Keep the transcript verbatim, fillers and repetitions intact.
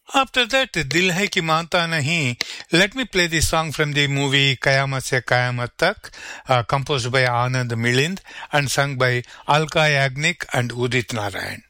After that, Dil Hai Ki Manta Nahi. Let me play the song from the movie Kayamat Se Kayamat Tak, uh, composed by Anand Milind and sung by Alka Yagnik and Udit Narayan.